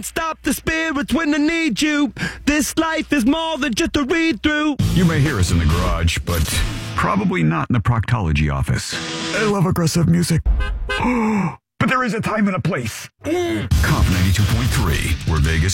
Stop the spirits when they need you. This life is more than just a read-through. You may hear us in the garage, but probably not in the proctology office. I love aggressive music. But there is a time and a place. Comp 92.3, where Vegas